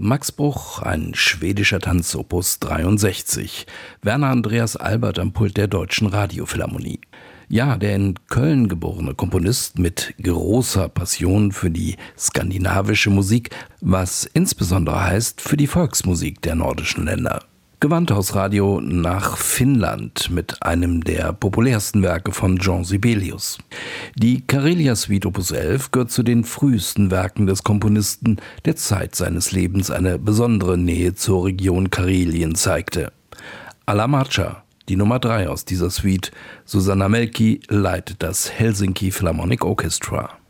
Max Bruch, ein schwedischer Tanz Opus 63. Werner Andreas Albert am Pult der Deutschen Radiophilharmonie. Ja, der in Köln geborene Komponist mit großer Passion für die skandinavische Musik, was insbesondere heißt für die Volksmusik der nordischen Länder. Gewandhausradio nach Finnland mit einem der populärsten Werke von Jean Sibelius. Die Karelia-Suite Opus 11 gehört zu den frühesten Werken des Komponisten, der Zeit seines Lebens eine besondere Nähe zur Region Karelien zeigte. Alamacha, die Nummer 3 aus dieser Suite. Susanna Melki leitet das Helsinki Philharmonic Orchestra.